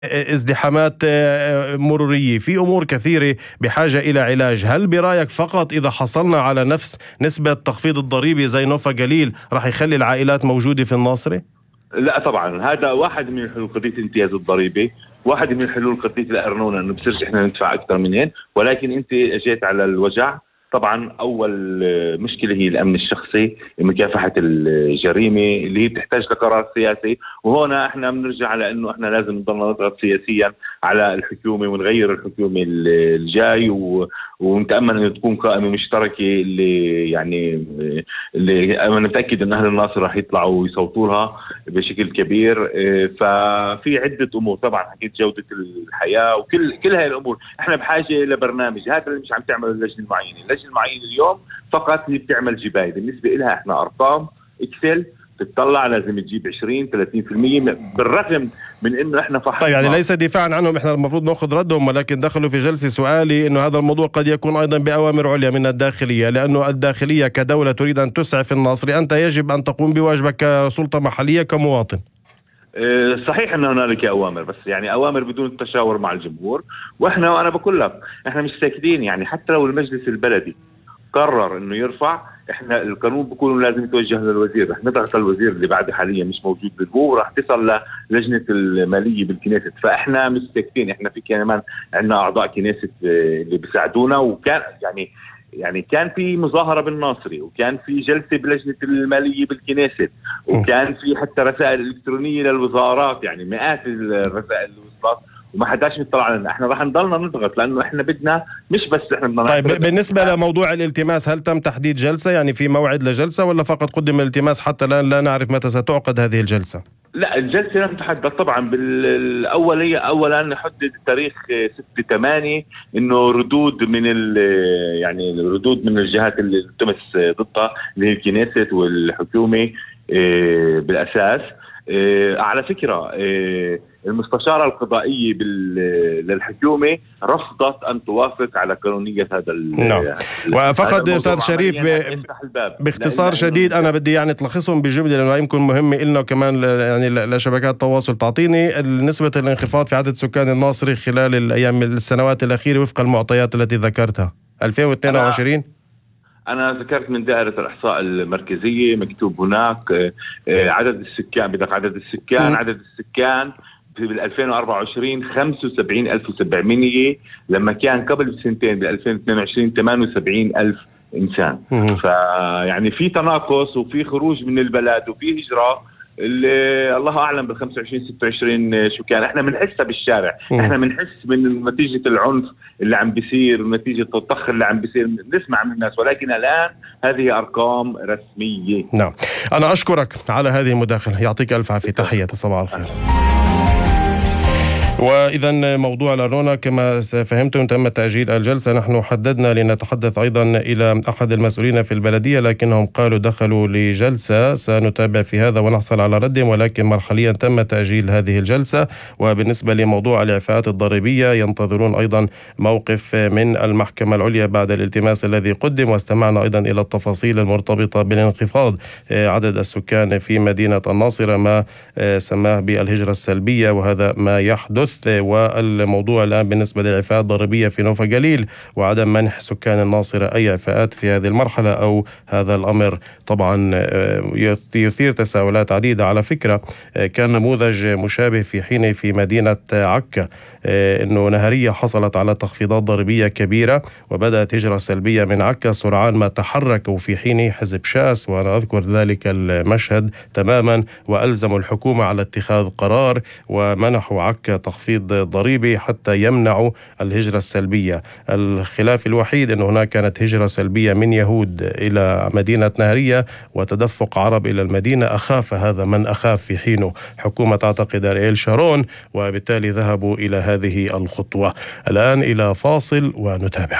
ازدحامات مرورية، في أمور كثيرة بحاجة إلى علاج. هل برأيك فقط إذا حصلنا على نفس نسبة تخفيض الضريبة زي نوفا جليل رح يخلي العائلات موجودة في الناصرة؟ لا طبعا، هذا واحد من الحلول، قضية امتياز الضريبة واحد من الحلول، قضية الأرنونة انه بصيرش احنا ندفع اكثر من هين. ولكن انت اجيت على الوجع. طبعا اول مشكله هي الامن الشخصي، مكافحه الجريمه اللي هي بتحتاج لقرار سياسي. وهنا احنا بنرجع على انه احنا لازم نضلنا نضغط سياسيا على الحكومه ونغير الحكومه الجاي، ونتامل انه تكون قائمه مشتركه اللي انا متاكد ان اهل الناصر راح يطلعوا ويصوتوا لها بشكل كبير. ففي عده امور، طبعا حكيت جوده الحياه وكل هاي الامور. احنا بحاجه لبرنامج، هذا اللي مش عم تعمله اللجنه المعينه. اللجنه المعينه اليوم فقط هي بتعمل جبايه، بالنسبه لها احنا ارقام اكسل تطلع لازم تجيب 20-30% بالرغم من انه احنا فحصنا. طيب يعني ليس دفاعا عنهم، احنا المفروض ناخذ ردهم، ولكن دخلوا في جلسه. سؤالي انه هذا الموضوع قد يكون ايضا باوامر عليا من الداخليه، لانه الداخليه كدوله تريد ان تسعف الناصر، انت يجب ان تقوم بواجبك كسلطه محليه كمواطن. صحيح ان هنالك اوامر، بس يعني اوامر بدون التشاور مع الجمهور. وانا بقول لك احنا مش ساكتين. يعني حتى لو المجلس البلدي قرر انه يرفع، احنا القانون بيكون لازم يتوجه للوزير. رح نضغط الوزير اللي بعد حاليا مش موجود بالبو، ورح تصل للجنه الماليه بالكنيست. فاحنا مش ساكتين، احنا في كمان عندنا اعضاء كنيست اللي بيساعدونا. وكان يعني كان في مظاهره بالناصري، وكان في جلسه بلجنه الماليه بالكنيست، وكان في حتى رسائل الكترونيه للوزارات، يعني مئات الرسائل اللي وصلت وما حداش يطلع علينا. احنا راح نضلنا نضغط لانه احنا بدنا، مش بس احنا بدنا. طيب بالنسبه لموضوع الالتماس، هل تم تحديد جلسه؟ يعني في موعد لجلسه ولا فقط قدم الالتماس حتى الان لا نعرف متى ستعقد هذه الجلسة؟ لا، الجلسة لم تحدد طبعا. بالأولية أولا نحدد تاريخ 6/8 إنه ردود من يعني الردود من الجهات اللي التمس ضدها اللي هي الكنيست والحكومة بالأساس. على فكرة المستشارة القضائية للحكومة رفضت أن توافق على قانونية هذا نعم. وفقط أستاذ شريف باختصار شديد أنا بدي يعني تلخصهم بجملة لأنه يمكن مهم إلنا كمان يعني لشبكات التواصل. تعطيني نسبة الانخفاض في عدد سكان الناصري خلال الأيام السنوات الأخيرة وفق المعطيات التي ذكرتها 2022. أنا ذكرت من دائرة الإحصاء المركزية، مكتوب هناك عدد السكان. بدك عدد السكان؟ عدد السكان بال 2024 75,700، لما كان قبل بسنتين بال 2022 78,000 إنسان. فيعني في تناقص وفي خروج من البلد وفي هجرة. اللي الله أعلم بال 25-26 شو كان. احنا بنحسها بالشارع، احنا بنحس من نتيجة العنف اللي عم بيصير ونتيجة الطخ اللي عم بيصير، نسمع من الناس. ولكن الآن هذه أرقام رسمية. نعم، أنا أشكرك على هذه المداخلة، يعطيك ألف عافية. تحية، صباح الخير. وإذا موضوع الأرنونة كما فهمتم تم تأجيل الجلسة. نحن حددنا لنتحدث أيضا إلى أحد المسؤولين في البلدية، لكنهم قالوا دخلوا لجلسة. سنتابع في هذا ونحصل على ردهم، ولكن مرحليا تم تأجيل هذه الجلسة. وبالنسبة لموضوع الإعفاءات الضريبية ينتظرون أيضا موقف من المحكمة العليا بعد الالتماس الذي قدم. واستمعنا أيضا إلى التفاصيل المرتبطة بالانخفاض عدد السكان في مدينة الناصرة، ما سماه بالهجرة السلبية، وهذا ما يحدث. والموضوع الآن بالنسبة للإعفاءات الضريبية في نوفا جليل وعدم منح سكان الناصرة أي إعفاءات في هذه المرحلة، أو هذا الأمر طبعا يثير تساؤلات عديدة. على فكرة كان نموذج مشابه في حين في مدينة عكا، أنه نهرية حصلت على تخفيضات ضريبية كبيرة وبدأت هجرة سلبية من عكا سرعان ما تحركوا في حين حزب شاس، وأنا أذكر ذلك المشهد تماما، وألزموا الحكومة على اتخاذ قرار ومنحوا عكا تخفيض ضريبي حتى يمنعوا الهجرة السلبية. الخلاف الوحيد أن هناك كانت هجرة سلبية من يهود إلى مدينة نهرية وتدفق عرب إلى المدينة. أخاف هذا من أخاف في حينه حكومة تعتقد أرييل شارون، وبالتالي ذهبوا إلى هذه الخطوة. الآن إلى فاصل ونتابع.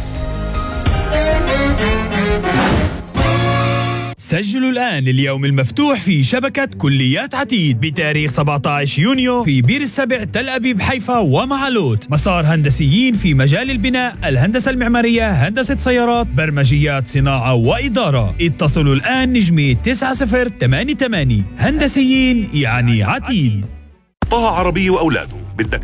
سجلوا الآن اليوم المفتوح في شبكة كليات عتيد بتاريخ 17 يونيو في بير السبع، تل أبيب، حيفا ومعلوت. مسار هندسيين في مجال البناء، الهندسة المعمارية، هندسة سيارات، برمجيات، صناعة وإدارة. اتصلوا الآن نجمي 9088. هندسيين يعني عتيد. طه عربي وأولاده